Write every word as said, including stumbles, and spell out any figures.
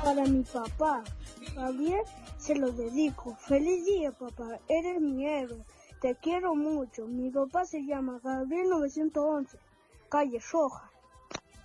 Para mi papá, Gabriel, se lo dedico. Feliz día, papá, eres mi héroe. Te quiero mucho. Mi papá se llama Gabriel novecientos once, calle Roja.